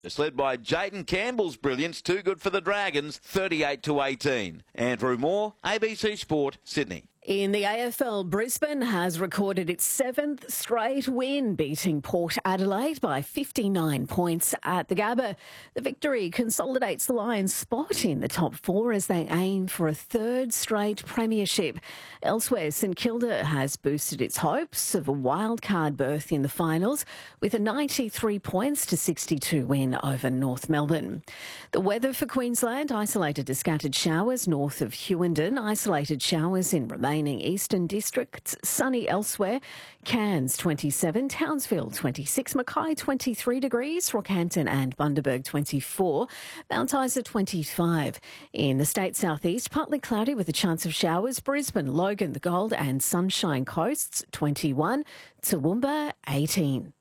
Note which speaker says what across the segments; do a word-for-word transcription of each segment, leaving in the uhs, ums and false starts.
Speaker 1: It's led by Jaden Campbell's brilliance, too good for the Dragons, thirty-eight to eighteen. Andrew Moore, A B C Sport, Sydney.
Speaker 2: In the A F L, Brisbane has recorded its seventh straight win, beating Port Adelaide by fifty-nine points at the Gabba. The victory consolidates the Lions' spot in the top four as they aim for a third straight premiership. Elsewhere, St Kilda has boosted its hopes of a wildcard berth in the finals with a ninety-three points to sixty-two win over North Melbourne. The weather for Queensland: isolated to scattered showers north of Hewenden, isolated showers in remaining eastern districts, sunny elsewhere. Cairns twenty-seven, Townsville twenty-six, Mackay twenty-three degrees, Rockhampton and Bundaberg twenty-four, Mount Isa twenty-five. In the state southeast, partly cloudy with a chance of showers. Brisbane, Logan, the Gold and Sunshine Coasts twenty-one, Toowoomba eighteen.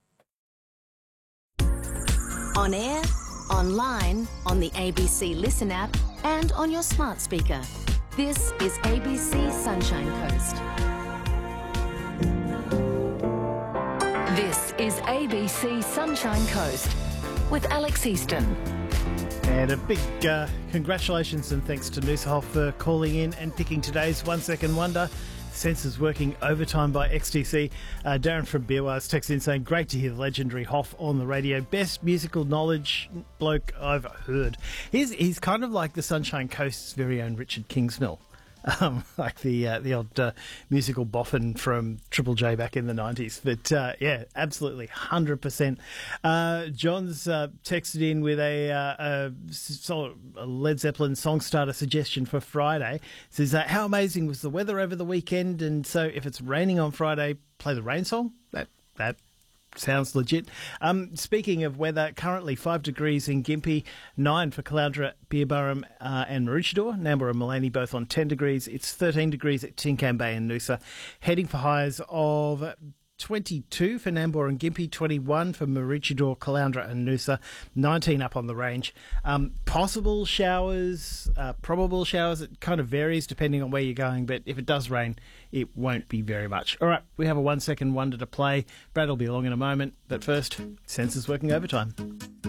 Speaker 3: On air, online, on the A B C Listen app and on your smart speaker. This is A B C Sunshine Coast. This is A B C Sunshine Coast with Alex Easton.
Speaker 4: And a big uh, congratulations and thanks to Noosa Hoff for calling in and picking today's One Second Wonder. Sensors working overtime by X T C. Uh, Darren from Beerwise texted in saying, great to hear the legendary Hoff on the radio. Best musical knowledge bloke I've heard. He's, he's kind of like the Sunshine Coast's very own Richard Kingsmill. Um, like the uh, the old uh, musical boffin from Triple J back in the nineties. But uh, yeah, absolutely, one hundred percent. Uh, John's uh, texted in with a, uh, a, a Led Zeppelin song starter suggestion for Friday. Says, uh, how amazing was the weather over the weekend? And so if it's raining on Friday, play the rain song. That that. Sounds legit. Um, speaking of weather, currently five degrees in Gympie, nine for Caloundra, Beerburrum uh, and Maroochydore. Nambour and Maleny both on ten degrees. It's thirteen degrees at Tincan Bay and Noosa. Heading for highs of twenty-two for Nambour and Gympie, twenty-one for Maroochydore, Caloundra and Noosa, nineteen up on the range. Um, possible showers, uh, probable showers, it kind of varies depending on where you're going, but if it does rain, it won't be very much. All right, we have a one second wonder to play. Brad will be along in a moment, but first, Sensors working overtime.